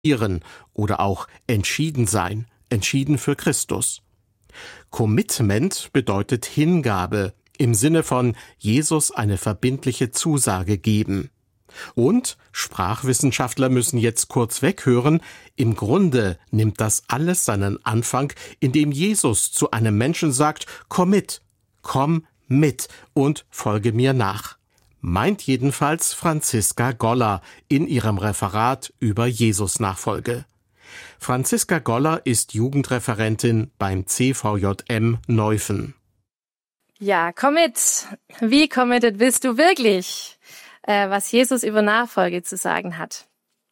oder auch entschieden sein, entschieden für Christus. Commitment bedeutet Hingabe im Sinne von Jesus eine verbindliche Zusage geben. Und Sprachwissenschaftler müssen jetzt kurz weghören, im Grunde nimmt das alles seinen Anfang, indem Jesus zu einem Menschen sagt, komm mit und folge mir nach. Meint jedenfalls Franziska Goller in ihrem Referat über Jesus-Nachfolge. Franziska Goller ist Jugendreferentin beim CVJM Neuffen. Ja, komm mit. Wie committed bist du wirklich, was Jesus über Nachfolge zu sagen hat?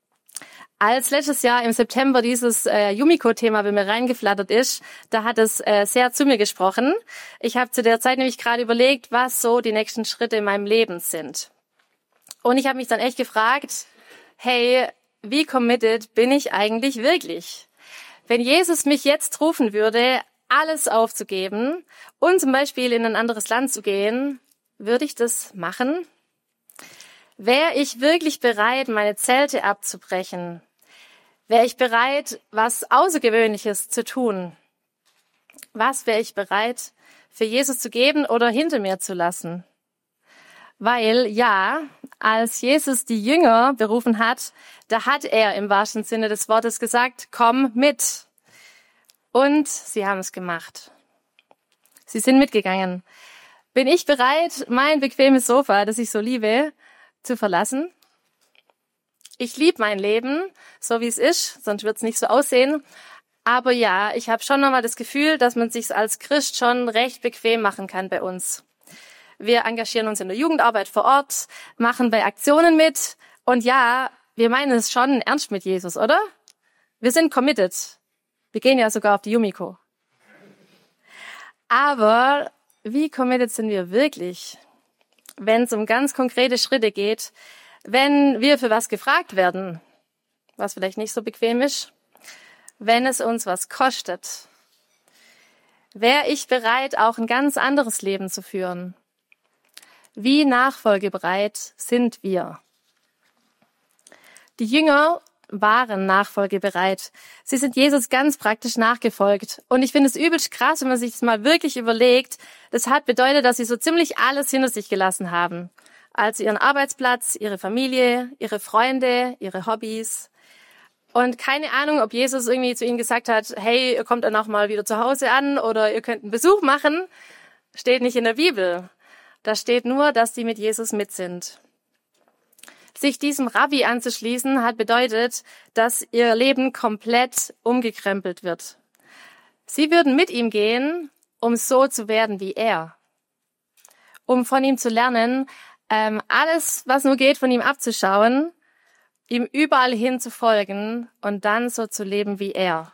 Als letztes Jahr im September dieses Yumiko-Thema bei mir reingeflattert ist, da hat es sehr zu mir gesprochen. Ich habe zu der Zeit nämlich gerade überlegt, was so die nächsten Schritte in meinem Leben sind. Und ich habe mich dann echt gefragt, hey, wie committed bin ich eigentlich wirklich? Wenn Jesus mich jetzt rufen würde, alles aufzugeben und zum Beispiel in ein anderes Land zu gehen, würde ich das machen? Wäre ich wirklich bereit, meine Zelte abzubrechen? Wäre ich bereit, was Außergewöhnliches zu tun? Was wäre ich bereit, für Jesus zu geben oder hinter mir zu lassen? Weil, ja, als Jesus die Jünger berufen hat, da hat er im wahrsten Sinne des Wortes gesagt, komm mit. Und sie haben es gemacht. Sie sind mitgegangen. Bin ich bereit, mein bequemes Sofa, das ich so liebe, zu verlassen? Ich liebe mein Leben, so wie es ist, sonst wird es nicht so aussehen. Aber ja, ich habe schon nochmal das Gefühl, dass man sich als Christ schon recht bequem machen kann bei uns. Wir engagieren uns in der Jugendarbeit vor Ort, machen bei Aktionen mit. Und ja, wir meinen es schon ernst mit Jesus, oder? Wir sind committed. Wir gehen ja sogar auf die Yumiko. Aber wie committed sind wir wirklich, wenn es um ganz konkrete Schritte geht, wenn wir für was gefragt werden, was vielleicht nicht so bequem ist, wenn es uns was kostet? Wäre ich bereit, auch ein ganz anderes Leben zu führen? Wie nachfolgebereit sind wir? Die Jünger waren nachfolgebereit. Sie sind Jesus ganz praktisch nachgefolgt. Und ich finde es übelst krass, wenn man sich das mal wirklich überlegt. Das hat bedeutet, dass sie so ziemlich alles hinter sich gelassen haben. Also ihren Arbeitsplatz, ihre Familie, ihre Freunde, ihre Hobbys. Und keine Ahnung, ob Jesus irgendwie zu ihnen gesagt hat, hey, ihr kommt dann auch mal wieder zu Hause an oder ihr könnt einen Besuch machen. Steht nicht in der Bibel. Da steht nur, dass sie mit Jesus mit sind. Sich diesem Rabbi anzuschließen, hat bedeutet, dass ihr Leben komplett umgekrempelt wird. Sie würden mit ihm gehen, um so zu werden wie er. Um von ihm zu lernen, alles, was nur geht, von ihm abzuschauen, ihm überall hin zu folgen und dann so zu leben wie er.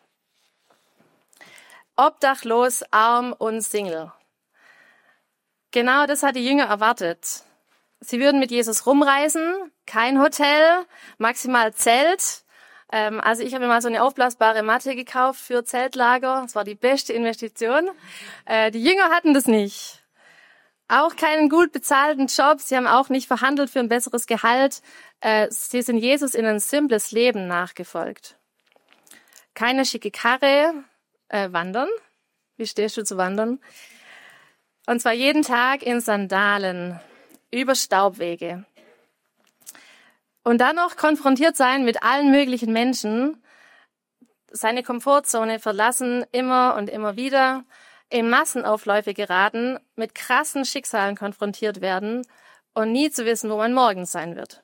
Obdachlos, arm und Single. Genau das hat die Jünger erwartet. Sie würden mit Jesus rumreisen, kein Hotel, maximal Zelt. Also ich habe mir mal so eine aufblasbare Matte gekauft für Zeltlager. Das war die beste Investition. Die Jünger hatten das nicht. Auch keinen gut bezahlten Job. Sie haben auch nicht verhandelt für ein besseres Gehalt. Sie sind Jesus in ein simples Leben nachgefolgt. Keine schicke Karre, wandern. Wie stehst du zu wandern? Und zwar jeden Tag in Sandalen über Staubwege. Und dann noch konfrontiert sein mit allen möglichen Menschen, seine Komfortzone verlassen, immer und immer wieder, in Massenaufläufe geraten, mit krassen Schicksalen konfrontiert werden und nie zu wissen, wo man morgen sein wird.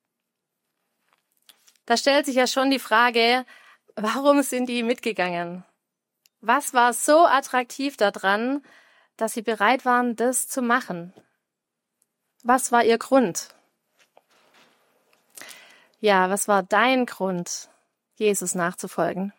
Da stellt sich ja schon die Frage, warum sind die mitgegangen? Was war so attraktiv daran, dass sie bereit waren, das zu machen? Was war ihr Grund? Ja, was war dein Grund, Jesus nachzufolgen?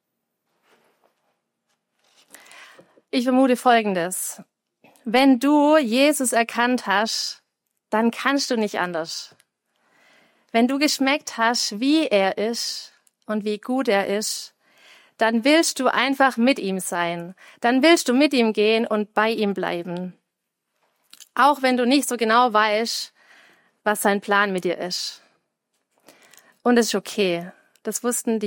Ich vermute Folgendes. Wenn du Jesus erkannt hast, dann kannst du nicht anders. Wenn du geschmeckt hast, wie er ist und wie gut er ist, dann willst du einfach mit ihm sein. Dann willst du mit ihm gehen und bei ihm bleiben. Auch wenn du nicht so genau weißt, was sein Plan mit dir ist. Und das ist okay. Das wussten